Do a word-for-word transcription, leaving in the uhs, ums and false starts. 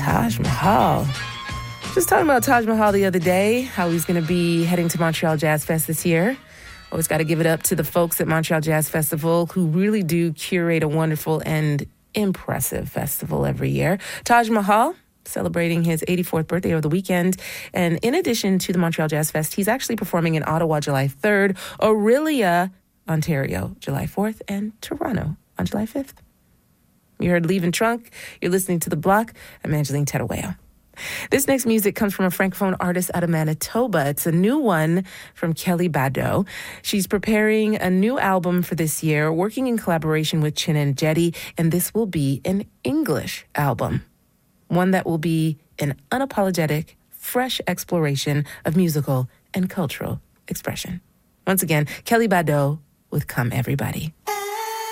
Taj Mahal. Just talking about Taj Mahal the other day, how he's going to be heading to Montreal Jazz Fest this year. Always got to give it up to the folks at Montreal Jazz Festival who really do curate a wonderful and impressive festival every year. Taj Mahal celebrating his eighty-fourth birthday over the weekend. And in addition to the Montreal Jazz Fest, he's actually performing in Ottawa July third, Orillia, Ontario, July fourth, and Toronto on July fifth. You heard Leaving Trunk. You're listening to The Block. I'm Angeline Tettaweo. This next music comes from a Francophone artist out of Manitoba. It's a new one from Kelly Bado. She's preparing a new album for this year, working in collaboration with Chin and Jetty, and this will be an English album. One that will be an unapologetic, fresh exploration of musical and cultural expression. Once again, Kelly Bado with Come Everybody.